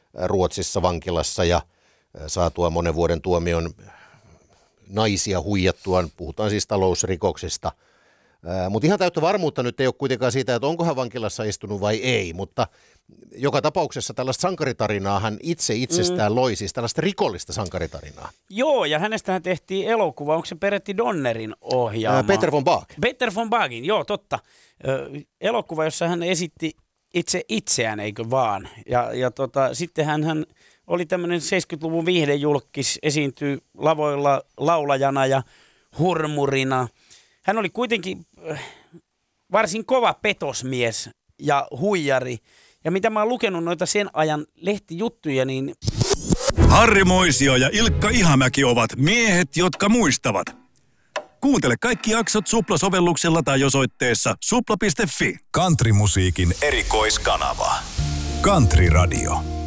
Ruotsissa vankilassa ja saatua monen vuoden tuomion naisia huijattuaan. Puhutaan siis talousrikoksista. Mutta ihan täyttä varmuutta nyt ei ole kuitenkaan siitä, että onko hän vankilassa istunut vai ei, mutta joka tapauksessa tällaista sankaritarinaa hän itse itsestään loi, siis tällaista rikollista sankaritarinaa. Joo, ja hänestähän tehtiin elokuva, onko se Peretti Donnerin ohjaama? Peter von Baag. Peter von Baagin, joo, totta. Elokuva, jossa hän esitti itseään, eikö vaan? Ja sitten hän oli tämmöinen 70-luvun viihdejulkis, esiintyy lavoilla laulajana ja hurmurina. Hän oli kuitenkin varsin kova petosmies ja huijari. Ja mitä mä oon lukenut noita sen ajan lehtijuttuja, niin... Harri Moisio ja Ilkka Ihamäki ovat miehet, jotka muistavat. Kuuntele kaikki jaksot Supla-sovelluksella tai osoitteessa supla.fi. Countrymusiikin erikoiskanava. Country Radio.